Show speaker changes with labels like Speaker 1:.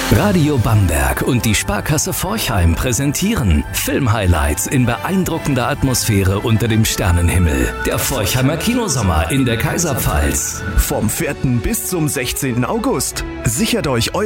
Speaker 1: Radio Bamberg und die Sparkasse Forchheim präsentieren Filmhighlights in beeindruckender Atmosphäre unter dem Sternenhimmel. Der Forchheimer Kinosommer in der Kaiserpfalz.
Speaker 2: Vom 4. bis zum 16. August. Sichert euch